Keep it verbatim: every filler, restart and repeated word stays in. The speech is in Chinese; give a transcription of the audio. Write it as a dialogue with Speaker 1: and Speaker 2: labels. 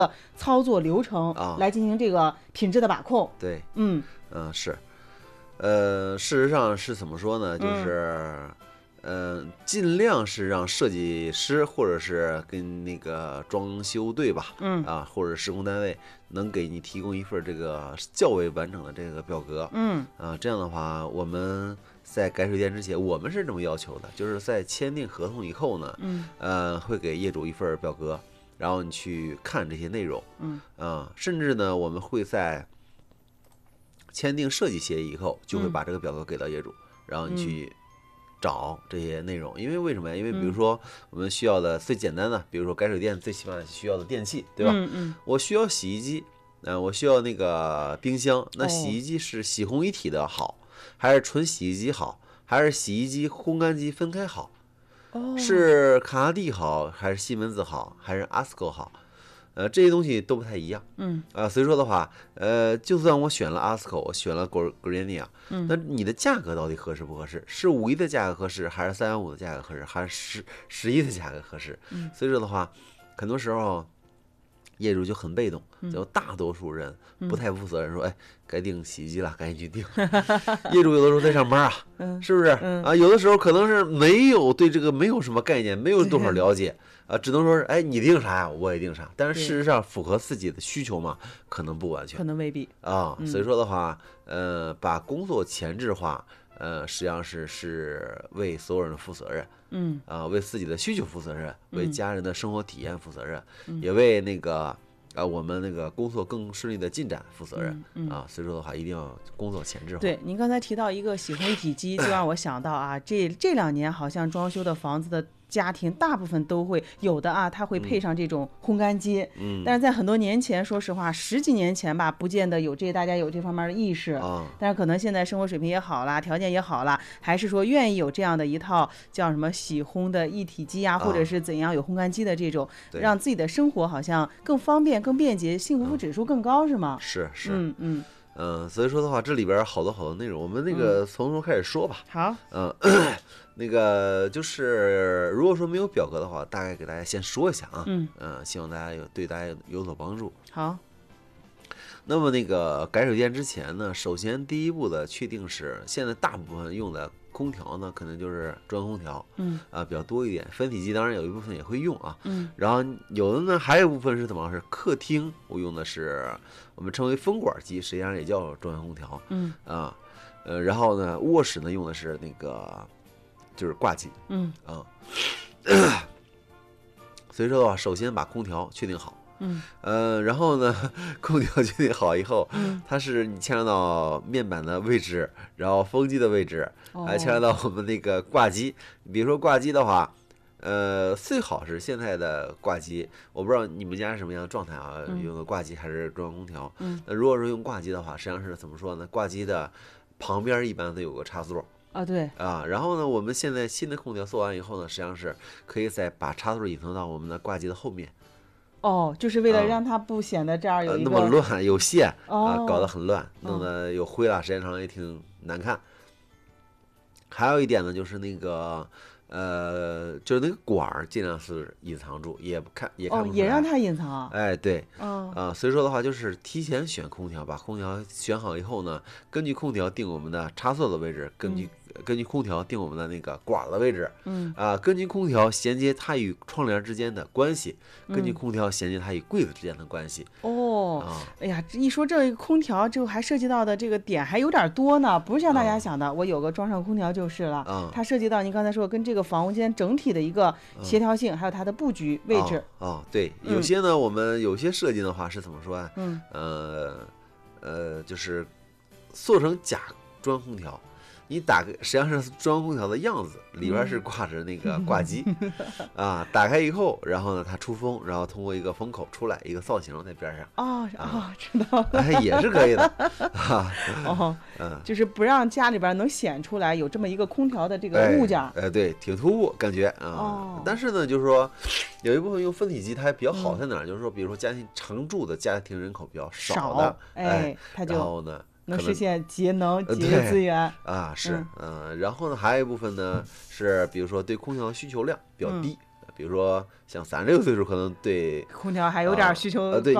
Speaker 1: 操作流程来进行这个品质的把控。
Speaker 2: 对，
Speaker 1: 嗯
Speaker 2: 嗯是，呃，事实上是怎么说呢？就是。
Speaker 1: 嗯
Speaker 2: 呃，尽量是让设计师或者是跟那个装修队吧，
Speaker 1: 嗯
Speaker 2: 啊，或者施工单位能给你提供一份这个较为完整的这个表格，
Speaker 1: 嗯
Speaker 2: 啊，这样的话，我们在改水电之前，我们是这么要求的，就是在签订合同以后呢，
Speaker 1: 嗯
Speaker 2: 呃，会给业主一份表格，然后你去看这些内容，
Speaker 1: 嗯
Speaker 2: 啊，甚至呢，我们会在签订设计协议以后，就会把这个表格给到业主，然后你去。找这些内容，因为为什么呀？因为比如说我们需要的最简单的，比如说改水电最起码需要的电器，对吧？
Speaker 1: 嗯嗯，
Speaker 2: 我需要洗衣机，嗯、呃，我需要那个冰箱。那洗衣机是洗烘一体的好，还是纯洗衣机好，还是洗衣机烘干机分开好？
Speaker 1: 哦，
Speaker 2: 是卡拉蒂好，还是西门子好，还是阿斯科好？呃，这些东西都不太一样，
Speaker 1: 嗯
Speaker 2: 啊、呃，所以说的话，呃，就算我选了阿斯科，我选了 Gardenia，
Speaker 1: 嗯，
Speaker 2: 那你的价格到底合适不合适？是五一的价格合适，还是三幺五的价格合适，还是十十一的价格合适？
Speaker 1: 嗯，
Speaker 2: 所以说的话，很多时候业主就很被动，就大多数人不太负责任，说，哎，该订洗衣机了，赶紧去订。业主有的时候在上班啊，是不是啊？有的时候可能是没有对这个没有什么概念，没有多少了解。啊，只能说是，哎，你定啥呀，我也定啥。但是事实上，符合自己的需求嘛，可能不完全，
Speaker 1: 可能未必
Speaker 2: 啊。所以说的话，呃，把工作前置化，呃，实际上是是为所有人负责任，
Speaker 1: 嗯，
Speaker 2: 啊，为自己的需求负责任，为家人的生活体验负责任，也为那个。啊，我们那个工作更顺利的进展负责任、
Speaker 1: 嗯嗯、
Speaker 2: 啊，所以说的话，一定要工作前置化。
Speaker 1: 对，您刚才提到一个洗烘一体机，就让我想到啊，这这两年好像装修的房子的家庭大部分都会有的啊，它会配上这种烘干机。
Speaker 2: 嗯，
Speaker 1: 但是在很多年前，说实话，十几年前吧，不见得有这大家有这方面的意识。
Speaker 2: 啊，
Speaker 1: 但是可能现在生活水平也好了，条件也好了，还是说愿意有这样的一套叫什么洗烘的一体机啊，或者是怎样有烘干机的这种，让自己的生活好像更方便、更便捷，幸福指数更高，是吗？
Speaker 2: 是是，
Speaker 1: 嗯嗯。
Speaker 2: 嗯，所以说的话，这里边好多好多内容，我们那个从头开始说吧。
Speaker 1: 好，
Speaker 2: 嗯，那个就是如果说没有表格的话，大概给大家先说一下啊。
Speaker 1: 嗯，
Speaker 2: 呃，希望大家有对大家有所帮助。
Speaker 1: 好。
Speaker 2: 那么那个改水电之前呢，首先第一步的确定是，现在大部分用的空调呢，可能就是中央空调，
Speaker 1: 嗯，
Speaker 2: 啊、呃、比较多一点。分体机当然有一部分也会用啊，
Speaker 1: 嗯，
Speaker 2: 然后有的呢还有一部分是怎么是客厅，我用的是我们称为风管机，实际上也叫中央空调，
Speaker 1: 嗯
Speaker 2: 啊，呃，然后呢卧室呢用的是那个就是挂机，
Speaker 1: 嗯
Speaker 2: 啊，所以说的话，首先把空调确定好。
Speaker 1: 嗯，
Speaker 2: 呃，然后呢，空调确定好以后，
Speaker 1: 嗯，
Speaker 2: 它是你牵扯到面板的位置，然后风机的位置，还牵扯到我们那个挂机。比如说挂机的话，呃，最好是现在的挂机，我不知道你们家是什么样的状态啊，
Speaker 1: 嗯、
Speaker 2: 用的挂机还是中央空调？
Speaker 1: 嗯，
Speaker 2: 那如果是用挂机的话，实际上是怎么说呢？挂机的旁边一般都有个插座。
Speaker 1: 啊，对
Speaker 2: 啊，然后呢，我们现在新的空调做完以后呢，实际上是可以再把插座隐藏到我们的挂机的后面。
Speaker 1: 哦，就是为了让它不显得这儿有一个、
Speaker 2: 呃、那么乱，有线、
Speaker 1: 哦、
Speaker 2: 啊，搞得很乱，弄得有灰了，时间长了也挺难看。还有一点呢，就是那个呃，就是那个管儿尽量是隐藏住，也不看也看不出来，
Speaker 1: 哦，也让它隐藏。
Speaker 2: 哎，对，
Speaker 1: 哦、
Speaker 2: 啊，所以说的话，就是提前选空调，把空调选好以后呢，根据空调定我们的插座的位置，根据、嗯、根据空调定我们的那个管的位置，
Speaker 1: 嗯
Speaker 2: 啊，根据空调衔接它与窗帘之间的关系，根据空调衔接它与柜子之间的关系。
Speaker 1: 哦，
Speaker 2: 啊，
Speaker 1: 哎呀，一说这个空调，就还涉及到的这个点还有点多呢，不是像大家想的，啊、我有个装上空调就是了。
Speaker 2: 啊，
Speaker 1: 它涉及到您刚才说跟这个房屋间整体的一个协调性，嗯、还有它的布局位置。
Speaker 2: 啊，啊对，有些呢，嗯、我们有些设计的话是怎么说啊？
Speaker 1: 嗯，
Speaker 2: 呃，呃，就是做成假中央空调。你打开实际上是中央空调的样子，里边是挂着那个挂机，嗯、啊，打开以后，然后呢它出风，然后通过一个风口出来，一个造型在边上。
Speaker 1: 哦哦，
Speaker 2: 啊、
Speaker 1: 知道了，
Speaker 2: 哎，也是可以的。啊、
Speaker 1: 哦，
Speaker 2: 嗯，
Speaker 1: 就是不让家里边能显出来有这么一个空调的这个物件。
Speaker 2: 哎，哎对，挺突兀感觉啊。
Speaker 1: 哦，
Speaker 2: 但是呢，就是说有一部分用分体机，它还比较好在哪儿？嗯、就是说，比如说家庭常住的家庭人口比较少的，
Speaker 1: 哎，
Speaker 2: 哎
Speaker 1: 它就
Speaker 2: 然后呢。
Speaker 1: 能实现节能节约资源
Speaker 2: 啊，是，嗯、呃，然后呢，还有一部分呢是，比如说对空调的需求量比较低，
Speaker 1: 嗯、
Speaker 2: 比比如说像咱这个岁数，可能对
Speaker 1: 空调还有点需求、
Speaker 2: 呃、对。